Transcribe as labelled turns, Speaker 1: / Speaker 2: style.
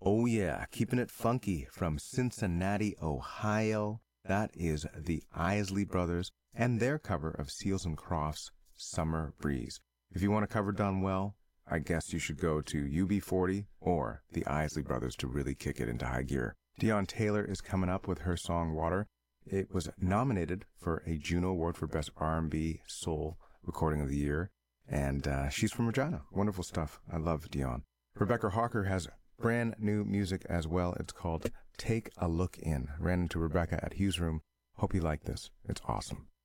Speaker 1: Oh yeah, keeping it funky from Cincinnati, Ohio. That is the Isley Brothers and their cover of Seals and Crofts' Summer Breeze. If you want a cover done well, I guess you should go to UB40 or the Isley Brothers to really kick it into high gear. Deon Taylor is coming up with her song Water. It was nominated for a Juno Award for Best R&B Soul Recording of the Year, and she's from Regina. Wonderful stuff. I love Deon. Rebecca Hawker has brand new music as well. It's called Take a Look In. Ran into Rebecca at Hughes Room. Hope you like this. It's awesome.